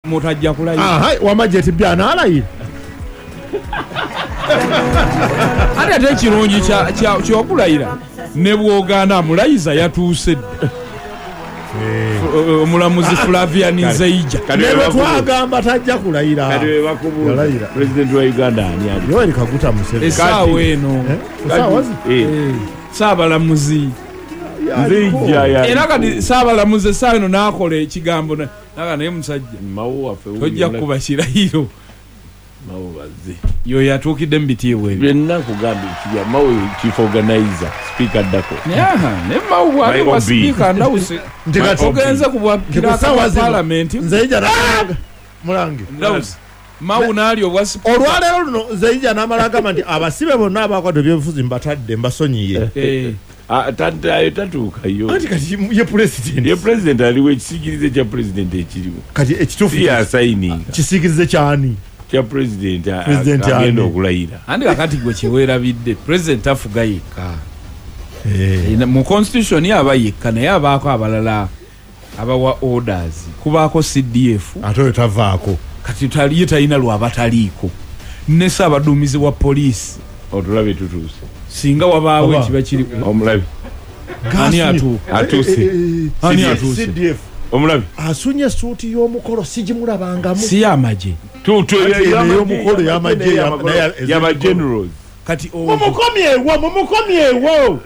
mutajja kulayira wamajeti byana alayira ate ate ekirungi kyokulayira ne bw'ogaana amulayiza yatuuse omulamuzi Flavian Nzeija nebe twagamba tajja kulayira President wa Uganda ani ali Yoweri Kaguta Museveni essaawa eno saabalamuzi Nzeija era kati saabalamuzi essaawa eno n'akola ekigambo naga naye musajja tojja kuba kirayiro yo yatuukidde mu bitiibwa ebyo byenna kugamba ekirya mawe chief organizer speaker dako ne mawe bwaliwa speaker ndawuse ogenze kubwakira parliament Nzeija mulange ndawuse mawe naali obwa olwaleero luno Nzeija n'amala agamba nti abasibe bonna abakwata ebyobufuzi mbatadde mbasonyiye tatuukayo anti kati ye president aliwo ekisigirize kya president ekiriwo kati ekituufu yasayininga kisigirize kyani kya president agenda okulayira andi kakati gwe kyeweerabidde president afuga yekka mu constitution yaba yekka naye abaako abalala abawa orders kubaako CDF ate oyo tavaako kati taliye talina lwabataliiko ne ssaabaduumizi wa poliisi otulabe tutuuse singa wabaawo ekiba kiri omulabi ani atuuse CDF omulabi asunye suuti y'omukolo sigimulabangamu si y'amagye y'omukolo yaba generals kati mumukomyewo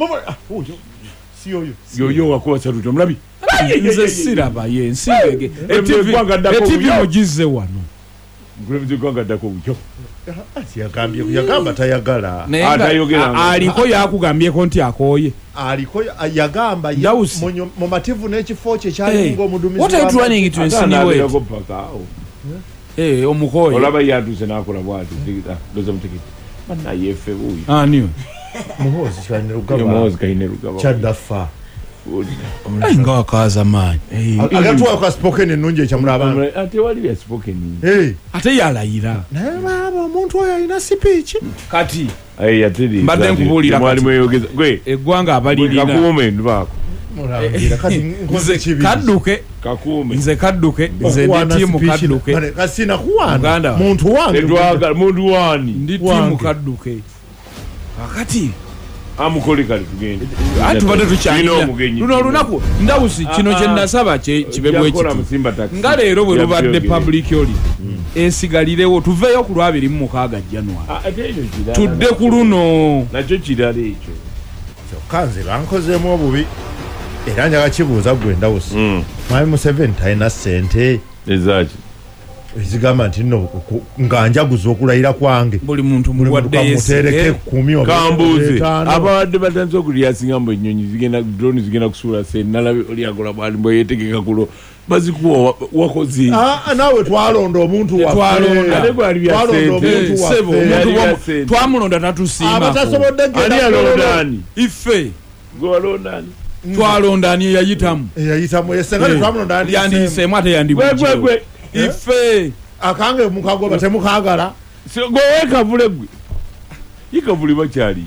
si yoyo wakuba satuti omulabi nze siraba ye nsingege etivi mugizze wano gwagandako butyo yagamba tayagala aliko yakugambyeko nti akooye aliko yagamba mu mativu n'ekifo kye kyalinga omudumizi what are you running to insinuate omukooye olaba yatuuse n'akola bwati doza mutikiti bana yefe buyi aniwe muhozi kaine rugaba kyaddafa nga wakaza maanyi agatwala ka spoken ennungi ekyamulabanga ate wali bya spoken ate yalayira naye baba omuntu oyo alina sipiiki kati mbadde nkubuulira mwalimu eyogeza gwe eggwanga abalirina kakuume ndubako nze kadduke nze ndi tiimu kadduke kasina kuwana muntu wange muntu wani ndi tiimu kadduke akati amukole kali tugende atubadde tukyalina luno olunaku ndawusi kino kye nasaba kibe bwekiti nga leero bwe lubadde public holiday esigalirewo tuveeyo ku 26 January tudde ku luno nakyo kirala ekyo kanze bankozeemu obubi era njaga kibuuza gwe ndawusi mwami Museveni talina ssente ezaki ezigamba nti nno nga njaguza okulayira kwange buli muntu mutereke kumi kambuuze abadde batanze okulyasinga mbu ennyonyi drone zigenda kusuula nalabe olyagola bwali mbwe yetegeka kulo bazikuwa wakozi naawe twalonda omuntu twamulonda tatusiima abatasobodde alondani ife gwalondani twalondani eyayitamu esenga twamulonda yandiseemu ate yandibwegwe ife akange mukagoba temukagala gwe kavule gwe yikavuli bakyali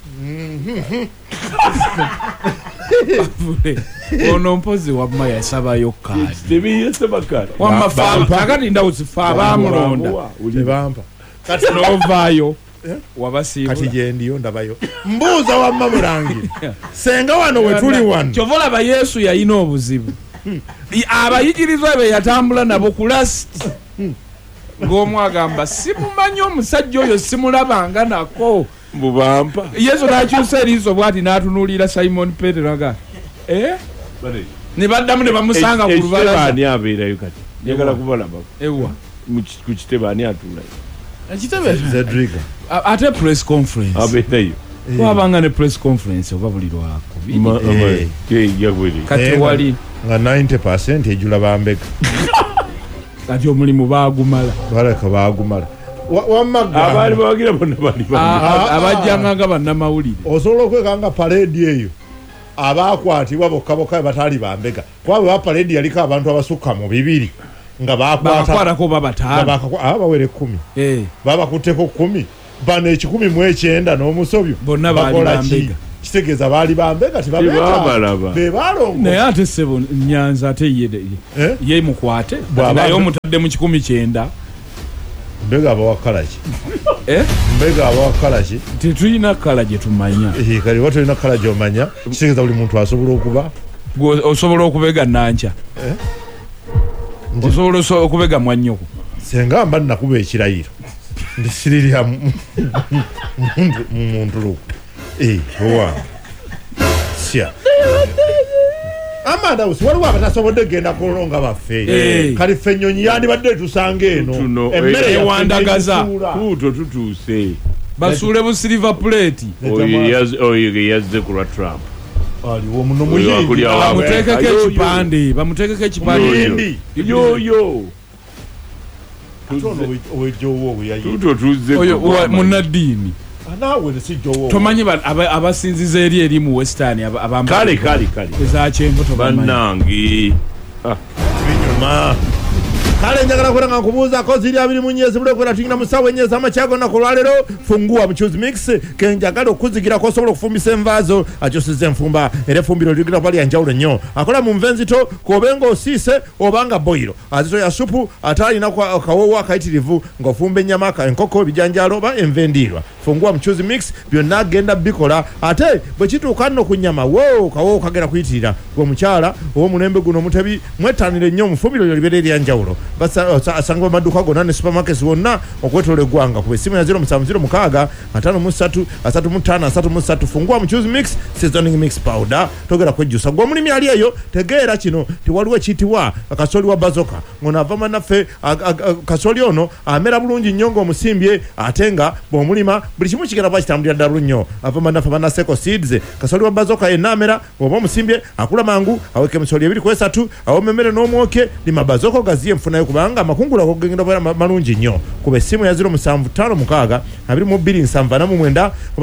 ono mpozi wamma yasabayo kaadi tebiyesaba kaadi akati ndawusifa abamulonda tebampa kati novaayo wabasiibula kati gyendiyo ndabayo mbuuza wamma mulangira senga wano wetuli wano kyova olaba Yesu yalina obuzibu abayigirizwa be yatambula nabo ku last ng'omu agamba simumanyi omusajja oyo simulabanga nako mbubampa Yesu n'akyusa eriiso bw'ati n'atunuulira Simon Petero aga ne baddamu ne bamusanga ku lubalaza ani abeerayo kati njagala kubalaba ewa ku kitebe ani atuulayo ekitebe Zedriga ate press conference abeerayo wabanga ne press conference oba buli lwako kati wali nga 90% ejula bambeka kati omulimu baagumala baleka baagumala abaali bawagira bonna bali abajjanga nga bannamawulire osobola okwekanga paredi eyo abaakwatibwa bokka batali bambega kuba bwe paredi yaliko abantu abasukka mu 2 nga bakwatako bawere 10 babakutteko 10 bano 119 n'omusobyo bonna baali bambega kitegeeza baali bambega tebabalaba naye ate sebo Nyanza ate ye mukwate naye omutadde mu 19 mbega abawakalaki mbega abawakalaki tetulina kala gye tumanya kali watulina kala gy'omanya kitegeeza buli muntu asobola okuba osobola okubega Nanca osobola okubega Mwanyoko senga mba nakuba ekirayiro ndisirirya muntu owa sya amanda usi waliwo abatasobodde genda kulonga baffe kali ffe ennyonyi yandibadde tusanga eno emmere ewandagaza tutuuse basuule bu silver plate oyo yazze kulwa Trump aliwo muno muyindi bamuteekeko ekipande yoyo munaddiini tomanyi abasinziza eri mu western kale ezakyenvu bannange kale njagala kwera nga kubuuzako ziri 2 mu nyezi bule kwera tunyina musawe nyezi amachyago na kulwalero fungua mchuzi mix kenjagala okuzigira ko sobola okufumbisa envazo akyosize enfumba era fumbiro ligira pali anjawulo nnyo akola mu nvenzito kobenga osiise obanga boiro azito ya supu atali na kawowo akayitirivu ngofumbe nyama ka enkoko bijanjalo ba envendirwa fungua mchuzi mix byonna genda bikola ate bwe kituuka nno ku nyama kawowo kagera kuyitirira gwe mukyala omulembe guno mutebi mwetanire nnyo mufumbiro libere lyanjawulo asangwa maduka gonna ne supermarkets wonna okwetola eggwanga ku esimu ya 0706 53 35 fungua mchuzi mix seasoning mix powder togera kwejjusa gwa mulimi ali eyo tegeera kino tiwaliwo ekiyitibwa akasoli wa bazoka ngona avama naffe kasoli ono amera bulungi nnyo omusimbye atenga bw'omulima buli kimu kigenda bakitambulira ddala nnyo avama naffe banaseko seeds kasoli wa bazoka enamera oba omusimbye akula mangu aweke musoli 2 awo memere n'omwoke lima bazoko gaziye mfunayo kubanga makungula ko genda bala malungi nnyo kuba esimu ya 0756 2279 oba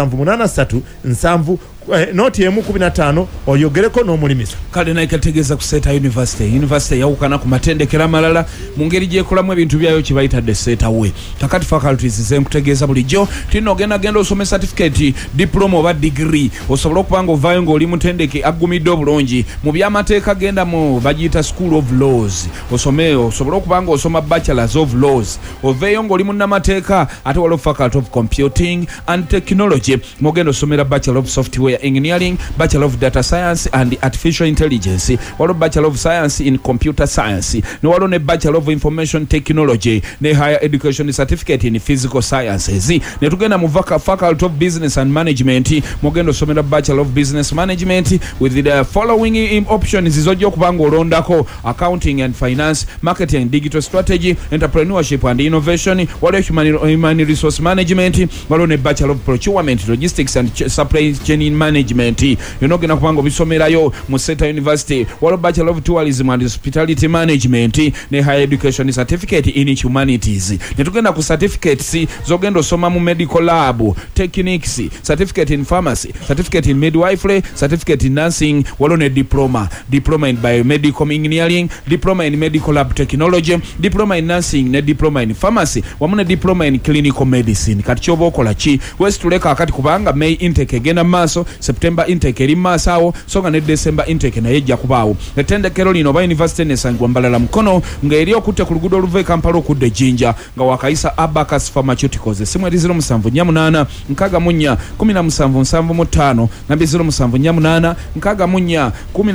0783 noti emu 15 oyogereko n'omulimisa kale naye kategeeza ku Seta University yawukana ku matendekera malala mu ngeri gyekolamu ebintu byayo kibayita de Seta we kakati faculties zenkutegeeza bulijjo tino genda osome certificate diploma oba degree osobola okubanga ovaayo ng'oli mutendeke aggumidde obulungi mu byamateeka genda mu bagiyita school of laws osomeyo osobola okubanga osoma bachelors of laws oveeyo ng'oli munnamateeka ate waliwo faculty of computing and technology mogenda osomera bachelor of software engineering, Bachelor of Data Science and Artificial Intelligence, walo Bachelor of Science in Computer Science, no walo ne Bachelor of Information Technology, ne Higher Education Certificate in Physical Sciences, ne tugenda mu Faculty of Business and Management, mogendo somera Bachelor of Business Management with the following options zizojja okubanga olondako accounting and finance, marketing and digital strategy, entrepreneurship and innovation, walo human resource management, walo ne Bachelor of Procurement, logistics and supply chain management. Yonogena kubanga bisomerayo mu Seta University, walo Bachelor of Tourism and Hospitality Management, ne Higher Education Certificate in Humanities. Netugenda ku certificates zogendo soma mu medical lab, techniques, certificate in pharmacy, certificate in midwifery, certificate in nursing, walo ne diploma in biomedical engineering, diploma in medical lab technology, diploma in nursing ne diploma in pharmacy, wamune diploma in clinical medicine. Kati chobo okola ki west tuleka akati kubanga May intake egenda maso, September intake eri masawo, songa ne December intake na yejja kubaawo. Ettendekero lino ba university ne sangwa mbalala mkono nga eri okutte ku luguudo oluva Kampala okudde Jinja nga wakaisa Abacus Pharmaceuticals. Simu eri 0748 nkagamunya 1775 nambi 0748 nkagamunya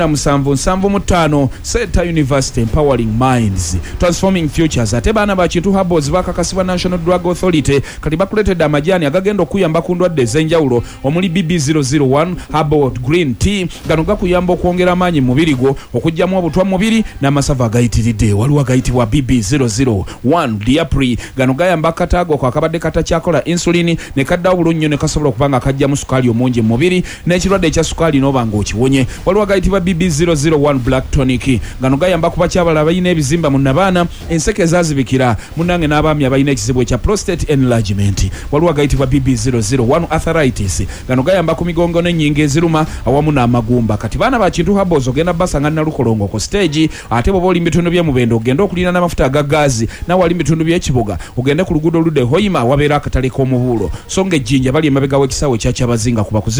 1775. Seta University, empowering minds, transforming futures. Ate baana ba Kintu Herbals bakakasibwa National Drug Authority kati bakuleetedde amajani agagenda okuyamba ku ndwadde ez'enjawulo omuli BB001 Herbal Green Tea gano gakuyamba okwongera amaanyi mu mubiri gwo okugyamu obutwa mu mubiri n'amasavu agayitiridde. Waliwo agayitibwa BB001 Diapri gano gayamba akataago ko akabadde katakyakola insulin ne kaddawo bulungi nnyo ne kasobola okubanga kajjamu sukaali omungi mu mubiri n'ekirwadde ekya sukaali n'oba ng'okiwonye. Waliwo agayitibwa BB001 Black Tonic gano gayamba ku bakyabala abalina ebizimba mu nabaana, enseke ezaazibikira munnange n'abaami abalina ekizibu ekya prostate enlargement. Waliwo agayitibwa BB001 Arthritis gano gayamba ku migongo ennyingo n'ennyingo eziruma awamu n'amagumba. Kati baana ba Kintu Herbals ogenda basanga na Lukolongo ku stage, ate bw'oba oli mu bitundu bye Mubendo ogenda okulina n'amafuta aga gaazi, nawe ali mu bitundu by'Ekibuga ogenda ku luguudo oludde Hoima wabeera akatale k'omubuulo. So ng'Ejjinja bali emabega w'ekisaawe kya Kyabazinga kuba ku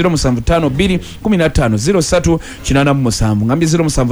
075215887 ngambye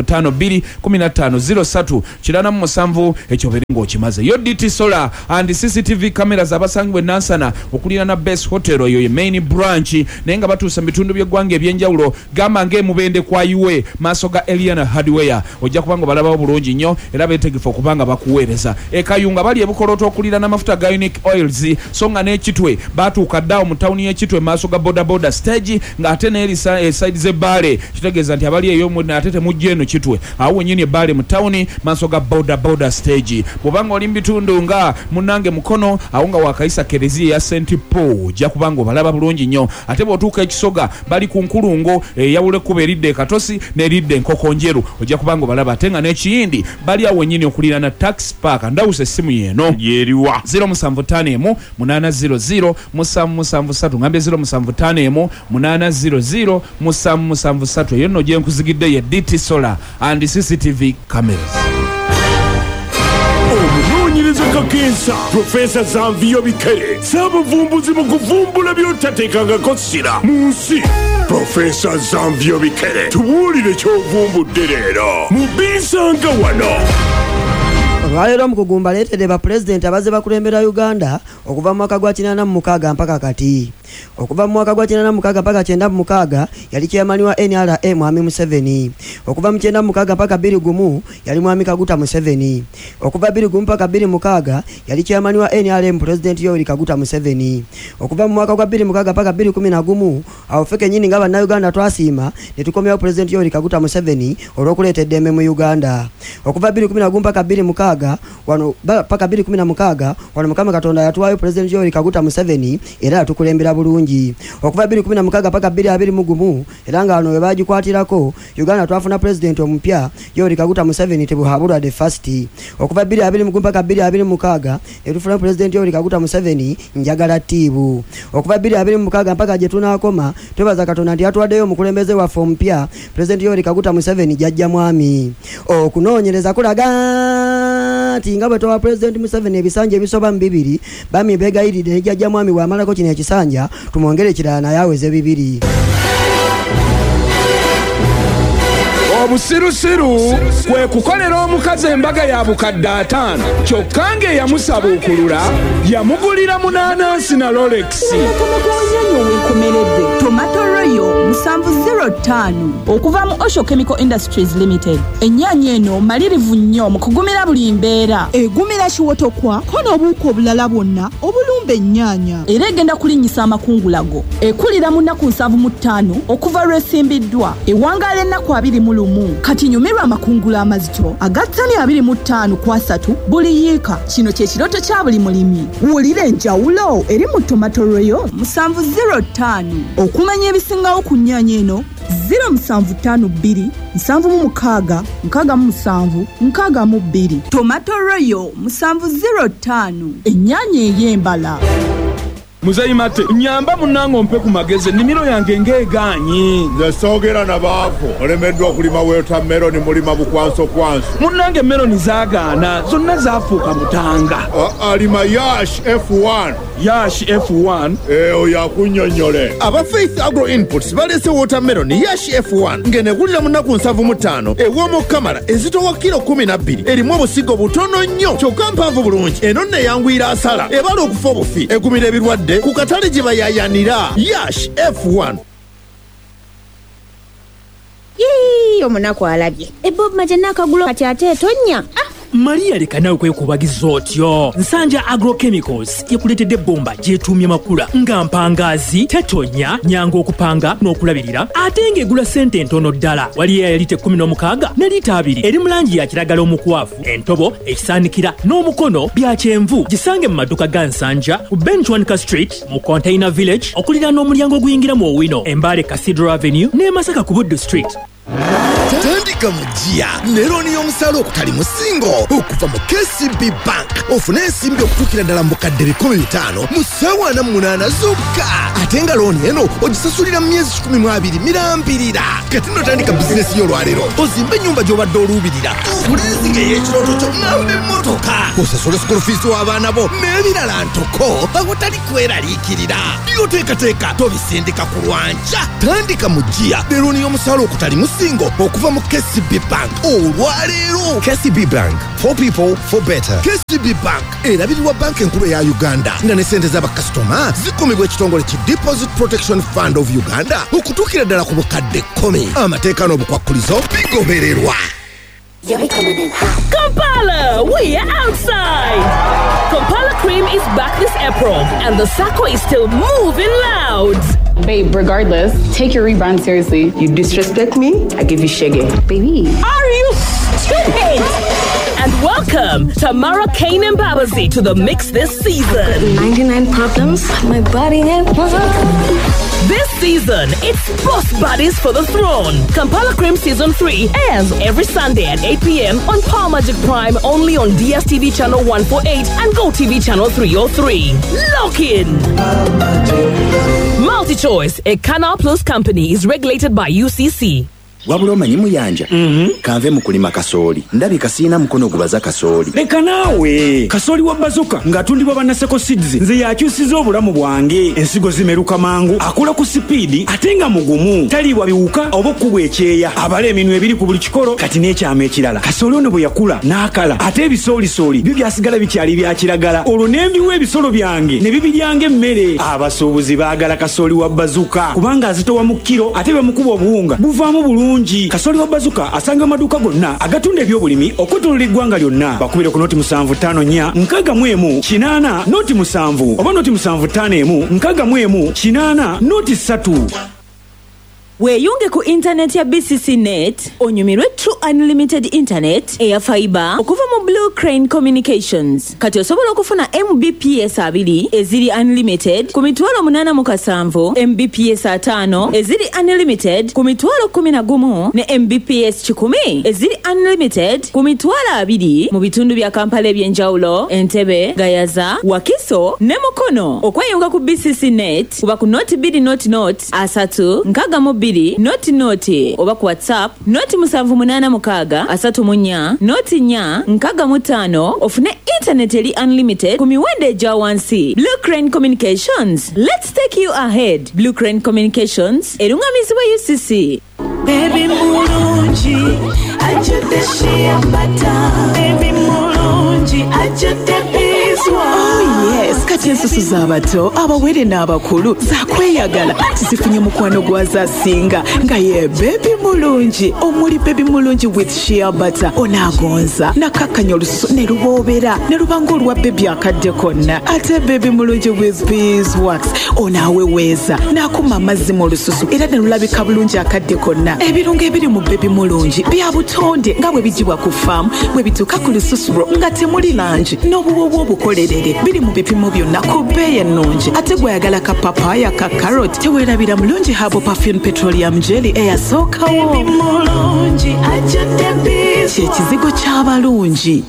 075215887 ekyo bere ng'okimaze. Yo DT Solar and CCTV cameras abasangibwe Nansana okulina na Best Hotel yo ye main branch naye nga batuusa mu bitundu by'eggwanga ebyenjawulo gamba ng'emubende kwa iwe maaso ga Eliana Hardware ojja kubanga balabawo bulungi nnyo era beetegefu okubanga bakuweereza. Ekayunga bali ebukoloto okulira n'amafuta ga Unique Oils so nga n'Ekitwe batuuka ddawo mu tawuni y'Ekitwe maaso ga boda stage ng'ate n'eri side z'ebbaale kitegeeza nti abali eyo ate temujja eno Kitwe awo wennyini ebbaale mu tawuni maaso ga boda stage. Bw'obanga oli mu bitundu nga munnange Mukono awo nga wakayisa Kereziya ya St. Paul ojja kubanga obalaba bulungi nnyo. Ate bw'otuuka Ekisoga bali ku Nkulungo eyawula ekkuba eridde Katosi n'eridde Nkoko Njeru ojja kubanga obalaba. Ate nga n'Ekiyindi bali awo wennyini okulira na Tax Park. Ndawusa essimu yeeno yeriwa 0751800 ngambye 0751800 eyo nno gye nkuzigidde ye DT Solar and CCTV cameras. Omunoonyereza kakensa Profesa Zanvio Bikere saabavumbuzi mu kuvumbula by'otateekangako ssira mu nsi. Profesa Zanvio Bikere tubuulire ky'ovumbudde leero mu Bisanga wano. Olwaleero mu kugumba leetedde ba Pulezidenti abaze bakulembera Uganda okuva mu mwaka gwa 86 mpaka kati. Okuva mu mwaka gwa 86 mpaka 96 yali chairman wa NRA Mwami Museveni. Okuva mu 96 mpaka 21 yali Mwami Kaguta Museveni. Okuva 21 mpaka 26 yali chairman wa NRM President Yoweri Kaguta Museveni. Okuva mu mwaka gwa 26 mpaka 2011 awofeke nyini nga bana Uganda twasiima ne tukomyawo President Yoweri Kaguta Museveni olw'okuleeta eddembe mu Uganda. Okuva 2011 mpaka 26 wano paka 2016 wano Mukama Katonda yatuwayo President Yoweri Kaguta Museveni era atukulembera bulungi. Okuva 2016 paka 2021 era nga wano we bagikwatirako Uganda twafuna President omupya Yoweri Kaguta Museveni Tebuhabulwa the first. Okuva 2021 paka 2026 etufuna President Yoweri Kaguta Museveni Njagala Tibu. Okuva 2026 mpaka gye tunakoma twebaza Katonda nti yatuwaddeyo omukulembeze waffe omupya President Yoweri Kaguta Museveni Jjajja Mwami. Okunoonyereza kulaga nti nga bwe towa President Museveni ebisanja ebisoba mu 2 bami begayiridde Jjajja Mwami bw'amalako kino ekisanja tumwongere kirala naye aweze 2. Obusirusiru kwe kukolera omukazi embaga ya bukadde 5 kyokka ng'eyamusaba okulula yamugulira munanansi na Rolex. Tomato Royal 705 okuva mu Osho Chemical Industries Limited. Ennyaanya eno malirivu nnyo mu kugumira buli mbeera. Egumira kiwotokwa ko n'obuuko obulala bwonna obulumba ennyaanya. Era egenda kulinnyisa amakungulago. Ekulira mu nnaku 75 okuva lw'esimbiddwa. Ewangaala ennaku 21 kati nyumirwa amakungula amazito agattani 25 buli yiika. Kino kye kiroto kya buli mulimi. Wulira enjawulo eri mu Tomato Royal 705. Okumanya ebisingawo ku nnyaanya eno 0752 766 67 Tomato Royal 705 ennyaanya ey'embala. Muzayimate nyamba munango mpe ku mageze nimiro yange ngeeganyi nzesogera nabaavu olemeddwa okulima watermelon mulima bukwanso munange meloni zaagaana zonna zaafuuka mutanga alima Yash F1 oyo akunnyonnyole aba Faith Agro Inputs balese watermelon Yash F1 ng'enegulira mu nnaku 75 ew'omu kamala ezitowa kilo 12 erimu obusigo butono nnyo kyokka mpanvu bulungi eno nno eyanguyira asala ebala okufa obufi egumira ebirwadde ku katale gye bayayanira Yash F1. Omunaku alabye Bob Majana akagulo kati ate etonya Maria leka nawe kwekubagiza otyo. Nsanja Agrochemicals yekuletedde bomba gyetumye makula nga mpangazi tetonya nyango okupanga n'okulabirira ate ng'egula sente ntono ddala. Waliya ya lita 16 ne lita 2 eri mu langi ya kiragala omukwafu entobo ekisaanikira n'omukono bya kyenvu gisange mu maduka ga Nsanja ku Benchwanka Street mu Container Village okulira n'omulyango oguyingira mu Owino Embale Cathedral Avenue ne Masaka ku Buddu Street. tandika mujia ne looni y'omusaala okutali musingo okuva mu KCB Bank ofune ensimbi okutuukira ddala mu bukadde 15 mu ssaawa 48 zokka ate nga looni eno ogisasulira mu myezi 12 mirambirira kati notandika bizinesi y'olwaleero ozimba ennyumba gy'obadde oluubirira ogule ensiga ey'ekirooto kyo n'amba emmotoka osasule school fees w'abaana bo n'ebirala ntoko awatali kweraliikirira byoteekateeka tobisindika ku lwanja tandika mujia ne looni y'omusaala okutali musingo okuva mu KCB Bank olwaleero. KCB Bank, for people for better. KCB Bank erabirirwa banka enkulu eya Uganda nga ne ssente z'abakasitoma zikumibwa ekitongole ki Deposit Protection Fund of Uganda okutuukira ddala ku bukadde 10. Amateeka n'obukwakkulizo bigobererwa. Kampala, we are outside. Kampala Cream is back this April, and the Sako is still moving loud. Babe, regardless, take your rebrand seriously. You disrespect me, I give you shaggy. Baby, are you stupid? And welcome Tamara Kane and Babazi to the mix this season. 99 problems, my body and This season, it's Boss Buddies for the Throne. Kampala Cream Season 3 airs every Sunday at 8 p.m. on Power Magic Prime, only on DSTV Channel 148 and GoTV Channel 303. Lock in! MultiChoice, a Canal Plus company, is regulated by UCC. Wabula omanyi muyanja kanve mu kulima kasooli ndabika siina mukono gubaza kasooli leka naawe kasooli wa bazuka ng'atundibwa bannaseko seeds nze yakyusiza obulamu bwange ensigo zimeruka mangu akula ku sipiidi ate nga mugumu taliibwa biwuka oba okkubwa ekyeya abala eminwe ebiri ku buli kikolo kati n'ekyama ekirala kasooli ono bwe yakula n'akala ate ebisoolisoli byo byasigala bikyali bya kiragala olwo n'embiwa ebisolo byange ne bibiryanga emmere abasuubuzi baagala kasooli wa bazuka kubanga azitowa mu kiro ate bamukuba obuwunga buvaamu bulungi. Kasooli wa bazuka asanga amaduuka gonna agatunda ebyobulimi okutulula eggwanga lyonna bakubire ku noti 754 6 8 noti 7 oba noti 751 6 8 noti 3. Weeyunge ku internet ya BCC Net onyumirwe True Unlimited Internet eya fiber okuva mu Blue Crane Communications. Kati osobola okufuna Mbps 2 eziri unlimited ku mitwalo 807, Mbps 5 eziri unlimited ku mitwalo 11 ne Mbps 10 eziri unlimited ku mitwalo 2 mu bitundu bya Kampala ebyenjawulo, Entebbe, Gayaza, Wakiso ne Mukono. Okweyunga ku BCC Net kuba ku noti 2 noti asatu nkaga mu noti oba ku WhatsApp noti 786 34 noti 4 65 ofune internet eri unlimited ku miwendo egya wansi. Blue Crane Communications, let's take you ahead. Blue Crane Communications erungamizibwa UCC. Baby mulungi ajudde shea butter. Baby mulungi ajudde bizwa. Oh yes, kati ensusu z'abato abawere n'abakulu zakweyagala zifunye mukwano gwazasinga nga ye baby mulungi omuli baby mulungi with shea butter onagonza nakakanya olususu ne luboobera ne lubanga olwa baby akadde konna ate baby mulungi with beeswax onaaweweeza n'akuma amazzi mu lususu era ne lulabika bulungi akadde konna. Ebirungo ebiri mu baby mulungi bya butonde nga bwe bijibwa ku faamu bwe bituuka ku lususuro nga temuli langi n'obuwoowo obukolerere biri mu bipimo byonna ku bbeeyi ennungi ate gweyagala ka papaya ka carrot teweerabira mulungi habo perfume petroleum jelly eyasookawo kyekizigo ky'abalungi.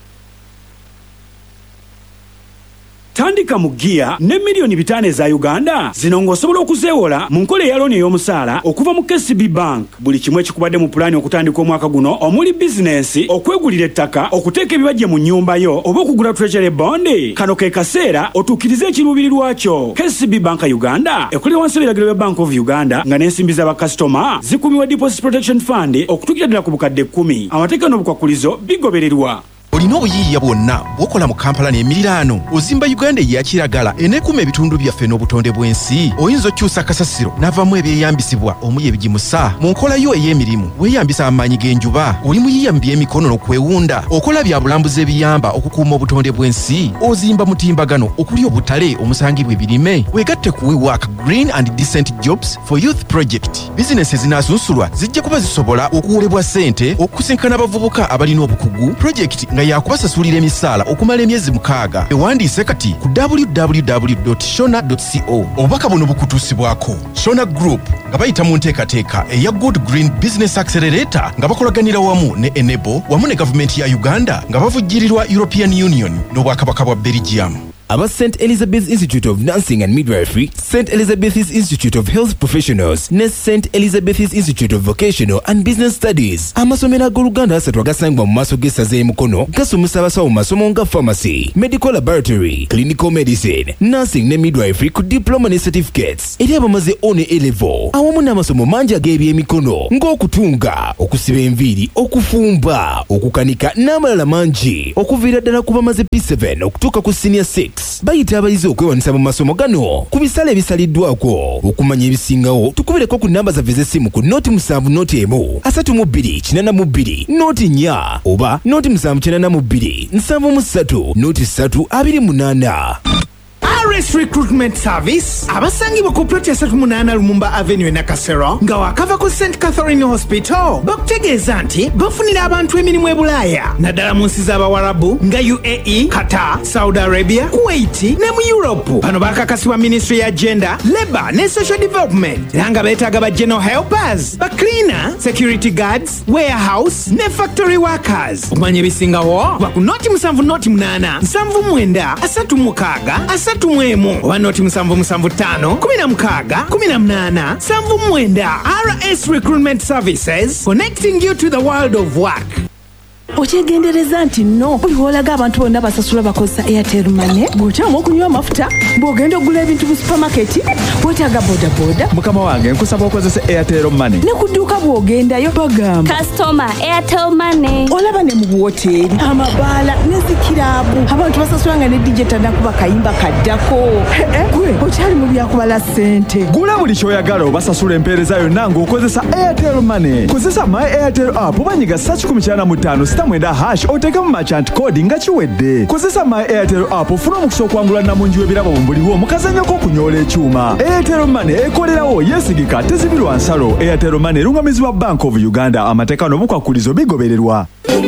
Tandika mu gia ne milioni 5 eza Uganda zino ng'osobola okuzeewola mu nkola eya looni ey'omusaala okuva mu KCB Bank. Buli kimu ekikubadde mu pulaani okutandika omwaka guno omuli bizinensi, okwegulira ettaka, okuteeka ebibajje mu nnyumba yo oba okugula treasury bond. Kano ke kaseera otuukirize ekiruubirirwa kyo. KCB Bank Uganda ekolera wansi w'ebiragiro bya Bank of Uganda nga n'ensimbi z'abakasitoma zikuumibwa Deposit Protection Fund okutuukira ddala ku bukadde 10. Amateeka n'obukwakkulizo bigobererwa. olina obuyiiya bwonna bw'okola mu Kampala n'emiriraano ozimba Uganda eya kiragala eneekuuma ebitundu byaffe n'obutonde bw'ensi. Oyinza okyusa kasasiro n'avamu ebyeyambisibwa omuli ebigimusa mu nkola yo ey'emirimu weeyambisa amaanyi g'enjuba. Oli muyiiya mu by'emikono n'okwewunda okola bya bulambuzi ebiyamba okukuuma obutonde bw'ensi. Ozimba mutimbagano okuli obutale omusangibwa ebirime. Weegatte ku WeWork Green and Decent Jobs for Youth Project. Bizinesi ezinaasunsulwa zijja kuba zisobola okuwolebwa ssente okusinkana abavubuka abalina obukugu. Projekiti nga yakubasasulira emisaala okumala emyezi 6. Ewandiise kati ku www.shona.co. Obubaka buno bukutuusibwako Shona Group nga bayita mu nteekateeka eya Good Green Business Accelerator nga bakolaganira wamu ne Enable wamu ne gavumenti ya Uganda nga bavujjirirwa European Union n'obwakabaka bwa Belgium. Aba St. Elizabeth's Institute of Nursing and Midwifery, St. Elizabeth's Institute of Health Professionals, ne St. Elizabeth's Institute of Vocational and Business Studies. Amasomero ag'Oluganda asatu agasangibwa mu maaso g'essaza y'Emukono gasomesa abasawo mu masomo nga pharmacy, medical laboratory, clinical medicine, nursing ne midwifery ku diploma ne certificates eri abamaze one A-level. Awamu n'amasomo mangi ag'ebyemikono ng'okutunga, okusiba enviiri, okufumba, okukanika n'amalala mangi okuviira ddala ku bamaze P7 okutuuka ku senior 6. Bayita abayizi okwewanisa mu masomo gano ku bisale ebisaliddwako. Okumanya ebisingawo tukubireko ku namba zaffe z'essimu ku noti 7 noti 1 32 noti 4 oba noti 792 73 noti 328. RS Recruitment Service abasangibwa ku plot ya 38 Lumumba Avenue na Kasero nga wakava ku St. Catherine Hospital bakutegeeza nti bafunira abantu emirimu e Bulaaya naddala mu nsi z'Abawarabu nga UAE, Qatar, Saudi Arabia, Kuwait ne mu Europe. Bano bakakasibwa Ministry ya Gender, Labour ne Social Development era nga beetaaga ba general helpers, ba cleaner, security guards, warehouse ne factory workers. Okumanya ebisingawo kuba ku noti 7 noti 8 79 36 mwemu oba noti 775 16 18 79 RS Recruitment Services, connecting you to the world of work. Okyegendereza nti no buli wolaga abantu bonna basasula bakozesa Airtel Money bw'otyamu okunywa amafuta bw'ogenda ogula ebintu mu supermarket bw'otyaga bodaboda mukama wange nkusaba okozesa Airtel Money ne ku dduuka bw'ogendayo bagamba customer Airtel Money olaba ne mu buwoteeri amabaala ne zikiraabu abantu basasula nga ne DJ tanakuba kayimba kaddako gwe okyali mu byakubala ssente gula buli ky'oyagala obasasula empeereza yonna ng'okozesa Airtel Money. Kozesa My Airtel app obanyiga *195 *hash oteekemu merchant code nga kiwedde. Kozesa My Airtel app ofuna omukisa okwangula namungi w'ebirabo mu buli mu kazanyo k'okunyoola ekyuma. Airtel Money ekolerawo yeesigika tezibirwa nsalo. Airtel Money erungamizibwa Bank of Uganda. Amateeka n'obukwakkulizo bigobererwa.